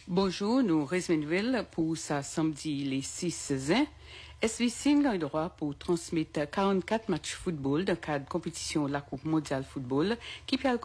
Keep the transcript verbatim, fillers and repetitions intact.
Bonjour, nous Resmenville pour ça samedi les six juin. S V C a le droit pour transmettre quarante-quatre matchs football dans le cadre de compétition de la Coupe mondiale football qui peut